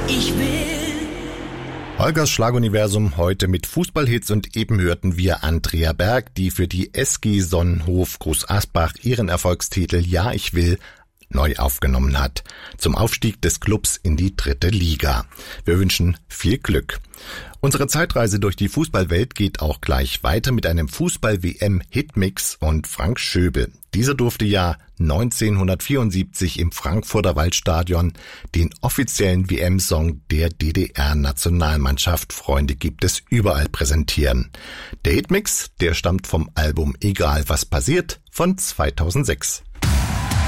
Ich will. Holgers Schlaguniversum heute mit Fußballhits und eben hörten wir Andrea Berg, die für die SG Sonnenhof Groß Asbach ihren Erfolgstitel Ja, ich will neu aufgenommen hat. Zum Aufstieg des Clubs in die 3. Liga. Wir wünschen viel Glück. Unsere Zeitreise durch die Fußballwelt geht auch gleich weiter mit einem Fußball-WM-Hitmix und Frank Schöbel. Dieser durfte ja 1974 im Frankfurter Waldstadion den offiziellen WM-Song der DDR-Nationalmannschaft Freunde gibt es überall präsentieren. Der Hitmix, der stammt vom Album Egal was passiert von 2006.